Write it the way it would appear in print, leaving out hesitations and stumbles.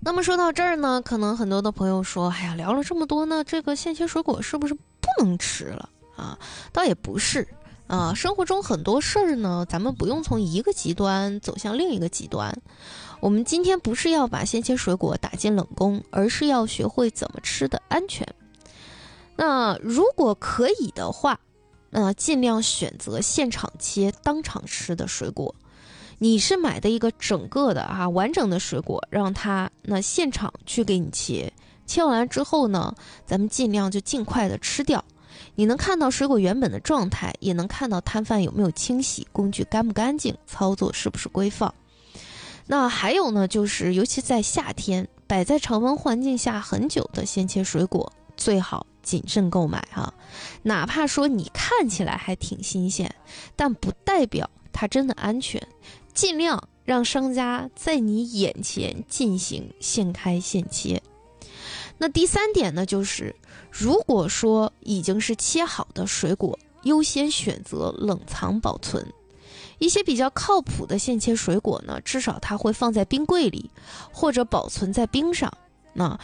那么说到这儿呢，可能很多的朋友说，哎呀，聊了这么多呢，这个现切水果是不是不能吃了啊？倒也不是啊，生活中很多事儿呢，咱们不用从一个极端走向另一个极端。我们今天不是要把现切水果打进冷宫，而是要学会怎么吃的安全。那如果可以的话，尽量选择现场切、当场吃的水果。你是买的一个整个的完整的水果，让它现场去给你切，切完之后呢，咱们尽量就尽快的吃掉。你能看到水果原本的状态，也能看到摊贩有没有清洗，工具干不干净，操作是不是规范。那还有呢，就是尤其在夏天，摆在常温环境下很久的现切水果，最好谨慎购买哪怕说你看起来还挺新鲜，但不代表它真的安全。尽量让商家在你眼前进行现开现切。那第三点呢，就是如果说已经是切好的水果，优先选择冷藏保存。一些比较靠谱的现切水果呢，至少它会放在冰柜里，或者保存在冰上。